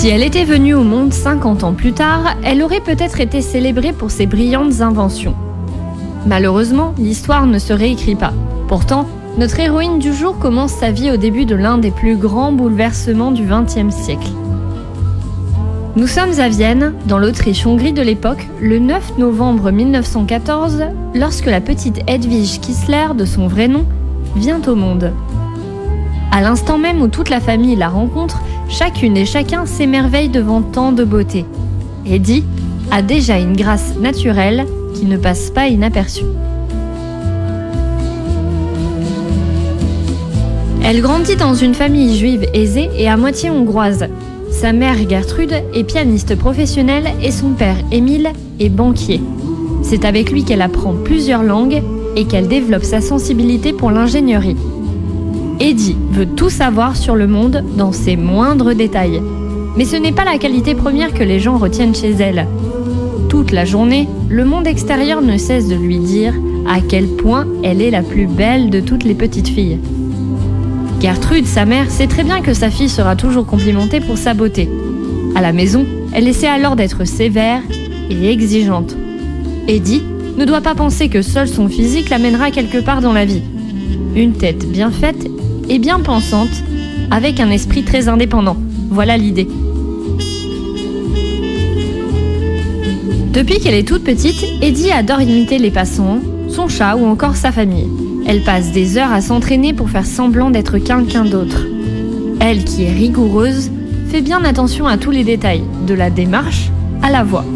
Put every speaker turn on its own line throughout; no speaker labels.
Si elle était venue au monde 50 ans plus tard, elle aurait peut-être été célébrée pour ses brillantes inventions. Malheureusement, l'histoire ne se réécrit pas. Pourtant, notre héroïne du jour commence sa vie au début de l'un des plus grands bouleversements du XXe siècle. Nous sommes à Vienne, dans l'Autriche-Hongrie de l'époque, le 9 novembre 1914, lorsque la petite Hedwig Kissler, de son vrai nom, vient au monde. À l'instant même où toute la famille la rencontre, chacune et chacun s'émerveille devant tant de beauté. Eddie a déjà une grâce naturelle qui ne passe pas inaperçue. Elle grandit dans une famille juive aisée et à moitié hongroise. Sa mère Gertrude est pianiste professionnelle et son père Émile est banquier. C'est avec lui qu'elle apprend plusieurs langues et qu'elle développe sa sensibilité pour l'ingénierie. Eddie veut tout savoir sur le monde dans ses moindres détails. Mais ce n'est pas la qualité première que les gens retiennent chez elle. Toute la journée, le monde extérieur ne cesse de lui dire à quel point elle est la plus belle de toutes les petites filles. Gertrude, sa mère, sait très bien que sa fille sera toujours complimentée pour sa beauté. À la maison, elle essaie alors d'être sévère et exigeante. Eddie ne doit pas penser que seul son physique l'amènera quelque part dans la vie. Une tête bien faite et bien pensante, avec un esprit très indépendant. Voilà l'idée. Depuis qu'elle est toute petite, Eddie adore imiter les passants, son chat ou encore sa famille. Elle passe des heures à s'entraîner pour faire semblant d'être quelqu'un d'autre. Elle, qui est rigoureuse, fait bien attention à tous les détails, de la démarche à la voix.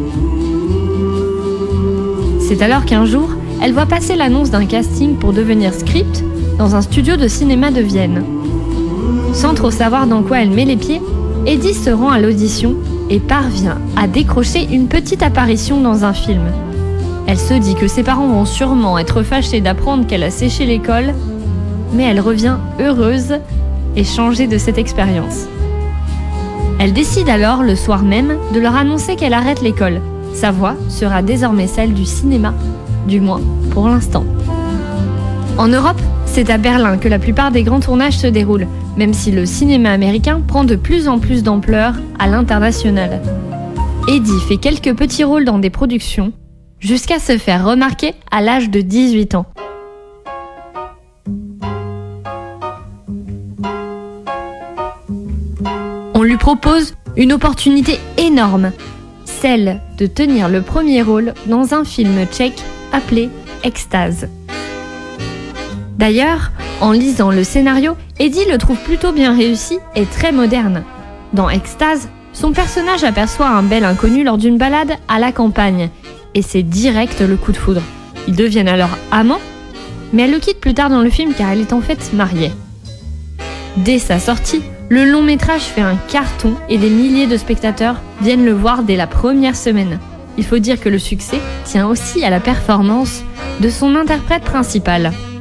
C'est alors qu'un jour, elle voit passer l'annonce d'un casting pour devenir script dans un studio de cinéma de Vienne. Sans trop savoir dans quoi elle met les pieds, Eddie se rend à l'audition et parvient à décrocher une petite apparition dans un film. Elle se dit que ses parents vont sûrement être fâchés d'apprendre qu'elle a séché l'école, mais elle revient heureuse et changée de cette expérience. Elle décide alors, le soir même, de leur annoncer qu'elle arrête l'école. Sa voix sera désormais celle du cinéma, du moins pour l'instant. En Europe, c'est à Berlin que la plupart des grands tournages se déroulent, même si le cinéma américain prend de plus en plus d'ampleur à l'international. Eddie fait quelques petits rôles dans des productions, jusqu'à se faire remarquer à l'âge de 18 ans. On lui propose une opportunité énorme, celle de tenir le premier rôle dans un film tchèque appelé Extase. D'ailleurs, en lisant le scénario, Eddie le trouve plutôt bien réussi et très moderne. Dans Extase, son personnage aperçoit un bel inconnu lors d'une balade à la campagne, et c'est direct le coup de foudre. Ils deviennent alors amants, mais elle le quitte plus tard dans le film car elle est en fait mariée. Dès sa sortie, le long métrage fait un carton et des milliers de spectateurs viennent le voir dès la première semaine. Il faut dire que le succès tient aussi à la performance de son interprète principal.